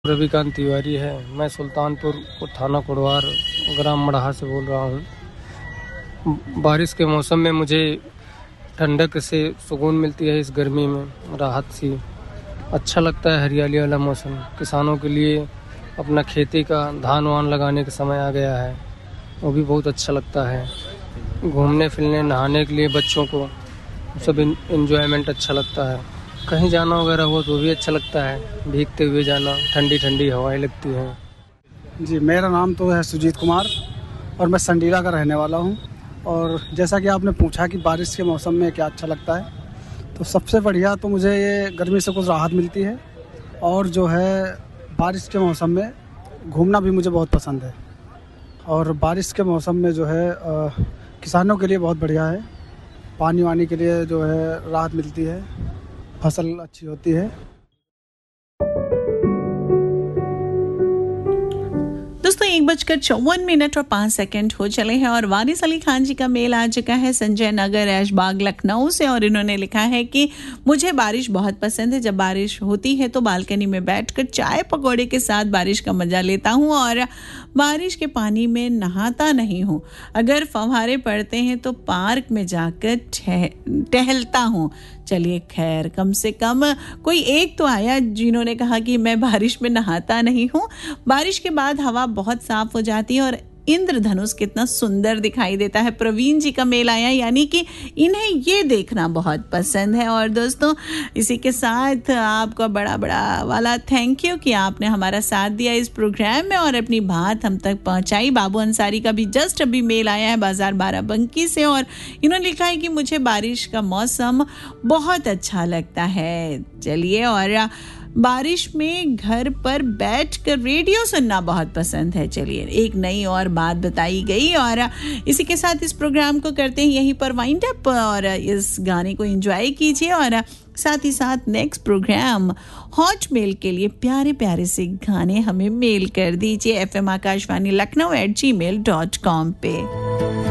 रविकांत तिवारी है। मैं सुल्तानपुर थाना कुड़वार ग्राम मड़हा से बोल रहा हूँ। बारिश के मौसम में मुझे ठंडक से सुकून मिलती है। इस गर्मी में राहत सी अच्छा लगता है। हरियाली वाला मौसम किसानों के लिए अपना खेती का धान वान लगाने का समय आ गया है, वो भी बहुत अच्छा लगता है। घूमने फिरने नहाने के लिए बच्चों को सब एंजॉयमेंट अच्छा लगता है। कहीं जाना वगैरह हो तो भी अच्छा लगता है, भीगते हुए जाना, ठंडी ठंडी हवाएं लगती हैं। जी, मेरा नाम तो है सुजीत कुमार और मैं संडीला का रहने वाला हूँ। और जैसा कि आपने पूछा कि बारिश के मौसम में क्या अच्छा लगता है, तो सबसे बढ़िया तो मुझे ये गर्मी से कुछ राहत मिलती है। और जो है बारिश के मौसम में घूमना भी मुझे बहुत पसंद है। और बारिश के मौसम में जो है किसानों के लिए बहुत बढ़िया है। पानी वानी के लिए जो है राहत मिलती है, फसल अच्छी होती है। दोस्तों 1:54 और 5 हो चले हैं और वारिस अली खान जी का मेल आ चुका है संजय नगर ऐशबाग लखनऊ से। और इन्होंने लिखा है कि मुझे बारिश बहुत पसंद है। जब बारिश होती है तो बालकनी में बैठकर चाय पकौड़े के साथ बारिश का मजा लेता हूँ और बारिश के पानी में नहाता नहीं हूँ। अगर फव्वारे पड़ते हैं तो पार्क में जाकर टहलता हूँ। चलिए खैर, कम से कम कोई एक तो आया जिन्होंने कहा कि मैं बारिश में नहाता नहीं हूँ। बारिश के बाद हवा बहुत साफ हो जाती है और इंद्रधनुष कितना सुंदर दिखाई देता है। प्रवीण जी का मेल आया, यानी कि इन्हें ये देखना बहुत पसंद है। और दोस्तों इसी के साथ आपका बड़ा बड़ा वाला थैंक यू कि आपने हमारा साथ दिया इस प्रोग्राम में और अपनी बात हम तक पहुंचाई। बाबू अंसारी का भी जस्ट अभी मेल आया है बाजार बाराबंकी से और इन्होंने लिखा है कि मुझे बारिश का मौसम बहुत अच्छा लगता है। चलिए, और बारिश में घर पर बैठकर रेडियो सुनना बहुत पसंद है। चलिए, एक नई और बात बताई गई और इसी के साथ इस प्रोग्राम को करते हैं यहीं पर वाइंड अप और इस गाने को एंजॉय कीजिए और साथ ही साथ नेक्स्ट प्रोग्राम हॉट मेल के लिए प्यारे प्यारे से गाने हमें मेल कर दीजिए fm आकाशवाणी लखनऊ @gmail.com पे।